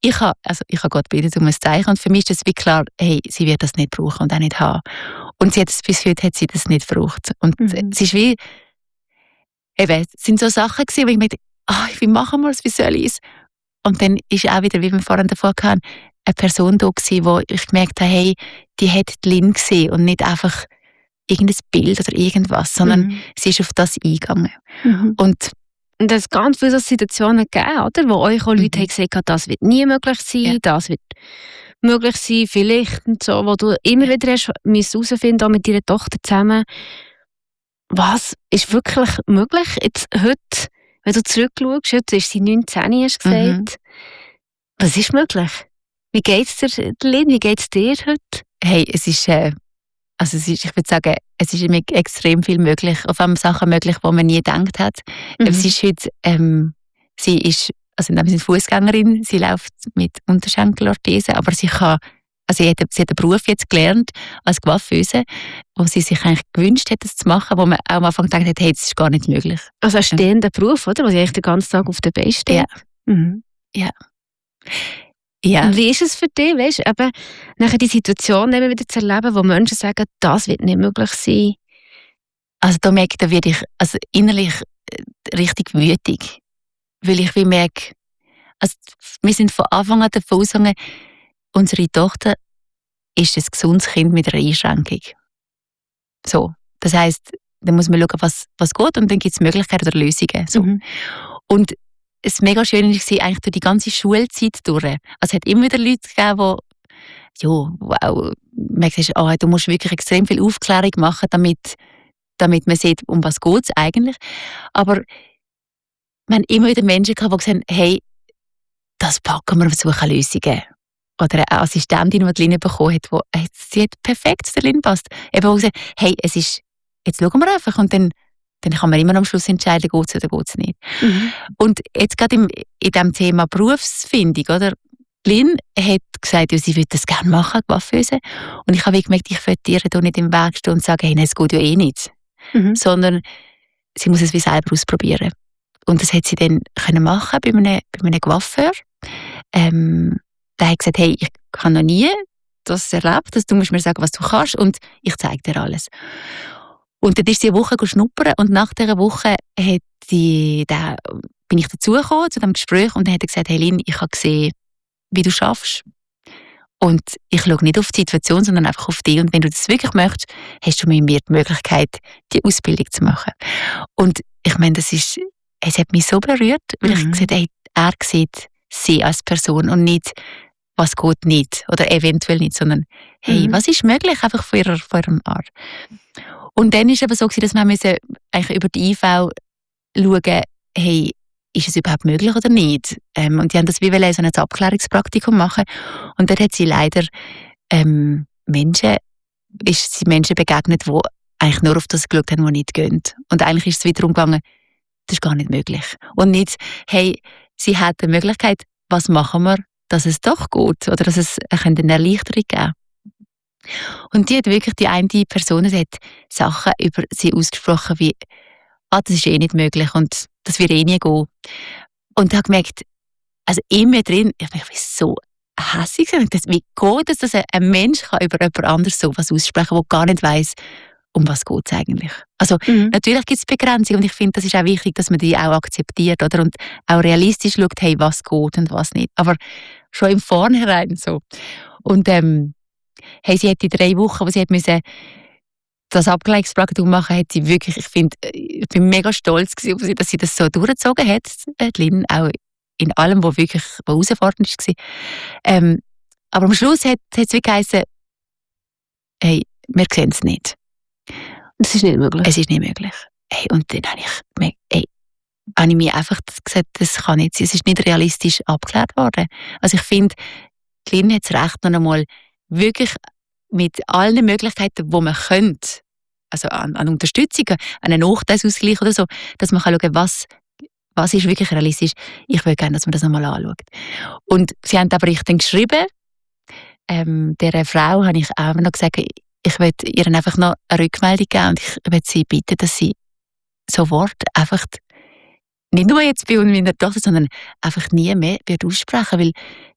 ich habe Gott gebeten um ein Zeichen und für mich ist das wie klar, hey, sie wird das nicht brauchen und auch nicht haben. Und bis heute hat sie das nicht gebraucht. Und es ist wie, eben, es sind so Sachen gewesen, wo ich mir dachte, wie machen wir es, wie soll ich es? Und dann ist auch wieder, wie wir vorhin davor hatten, eine Person da gewesen, wo ich gemerkt habe, hey, die hat die Lynn gesehen und nicht einfach irgendein Bild oder irgendwas, sondern sie ist auf das eingegangen. Und es hat ganz viele Situationen gegeben, oder? Wo euch auch Leute haben gesagt, das wird nie möglich sein, das wird möglich sein, vielleicht und so, wo du immer wieder hast herausfinden, auch mit deiner Tochter zusammen, was ist wirklich möglich? Jetzt heute, wenn du zurückschaust, jetzt ist sie 19, hast du gesagt. Was ist möglich? Wie geht's dir, Lynn? Wie geht's dir heute? Hey, ich würde sagen, es ist extrem viel möglich, auf einmal Sachen möglich, die man nie gedacht hat. Es ist heute, sie ist Fußgängerin, sie läuft mit Unterschenkelorthese, aber sie hat einen Beruf jetzt gelernt als Coiffeuse, wo sie sich eigentlich gewünscht hat, das zu machen, wo man auch am Anfang gedacht hat, hey, das ist gar nicht möglich. Also ein stehender Beruf, oder? Wo sie eigentlich den ganzen Tag auf den Beinen steht. Ja. Und wie ist es für dich, weißt du, eben nachher die Situation immer wieder zu erleben, wo Menschen sagen, das wird nicht möglich sein? Also da werde ich innerlich richtig wütig. Weil ich wie merke, wir sind von Anfang an davon ausgegangen, unsere Tochter ist ein gesundes Kind mit einer Einschränkung. So. Das heisst, dann muss man schauen, was geht und dann gibt es Möglichkeiten oder Lösungen. So. Und es mega schön war eigentlich durch die ganze Schulzeit durch. Also es hat immer wieder Leute gegeben, die auch merkst, du musst wirklich extrem viel Aufklärung machen, damit man sieht, um was geht es eigentlich. Aber wir haben immer wieder Menschen gehabt, die gesagt haben, hey, das packen wir, suchen Lösungen. Oder eine Assistentin, die Lynn bekommen hat, sie hat perfekt zu der Lynn passt. Eben auch gesagt, hey, jetzt schauen wir einfach und dann kann man immer am Schluss entscheiden, geht es oder geht es nicht. Und jetzt gerade in diesem Thema Berufsfindung, oder? Lynn hat gesagt, ja, sie würde das gerne machen, Coiffeuse. Und ich habe gemerkt, ich will ihr da nicht im Weg stehen und sagen, hey, nein, es geht ja eh nicht. Sondern sie muss es wie selber ausprobieren. Und das hat sie dann machen bei einem Coiffeur. Der hat gesagt, hey, ich habe noch nie das erlebt, dass du musst mir sagen, was du kannst und ich zeige dir alles. Und dann ist sie eine Woche schnuppern und nach dieser Woche bin ich dazugekommen zu diesem Gespräch und dann hat er gesagt, hey Lynn, ich habe gesehen, wie du schaffst. Und ich schaue nicht auf die Situation, sondern einfach auf dich. Und wenn du das wirklich möchtest, hast du mit mir die Möglichkeit, die Ausbildung zu machen. Und ich meine, es hat mich so berührt, weil ich gesagt habe, hey, er sieht sie als Person und nicht, was geht nicht oder eventuell nicht, sondern hey, was ist möglich, einfach von ihrer Art. Und dann war es aber so, dass wir eigentlich über die IV schauen, hey, ist es überhaupt möglich oder nicht? Und die haben das wie so ein Abklärungspraktikum machen. Und dort hat sie leider Menschen begegnet, die eigentlich nur auf das geschaut haben, die nicht gehen. Und eigentlich ist es wieder umgegangen, das ist gar nicht möglich. Und nicht, hey, sie hat die Möglichkeit, was machen wir, dass es doch geht oder dass es eine Erleichterung geben. Und die hat wirklich die eine Person, die hat Sachen über sie ausgesprochen wie, das ist eh nicht möglich und das wird eh nie gehen. Und ich habe gemerkt, also in mir drin, ich bin so hässlich. Wie geht es, dass ein Mensch kann über jemand anderes so was aussprechen, der gar nicht weiss, um was geht es eigentlich. Also natürlich gibt es Begrenzungen und ich finde, das ist auch wichtig, dass man die auch akzeptiert, oder? Und auch realistisch schaut, hey, was geht und was nicht. Aber schon im Vornherein so. Und hey, sie hat die 3 Wochen, wo sie das Abgleichspraktikum machen, hat sie wirklich, ich bin mega stolz gewesen auf sie, dass sie das so durchgezogen hat, Lynn, auch in allem, was wirklich herausfordernd war. Aber am Schluss hat es wirklich geheißen, hey, wir sehen es nicht. Es ist nicht möglich. Es ist nicht möglich. Hey, und dann habe ich gemerkt, habe ich mir einfach gesagt, das kann nicht sein, es ist nicht realistisch abgeklärt worden. Also ich finde, Lynn hat das Recht noch einmal wirklich mit allen Möglichkeiten, die man könnte, also an Unterstützung, an einen Nachteilsausgleich oder so, dass man schauen kann, was ist wirklich realistisch. Ich will gerne, dass man das nochmal anschaut. Und sie haben aber dann geschrieben, dieser Frau habe ich auch noch gesagt, ich will ihr einfach noch eine Rückmeldung geben und ich will sie bitten, dass sie so Wort einfach nicht nur jetzt bei uns in der Tochter, sondern einfach nie mehr wird aussprechen, weil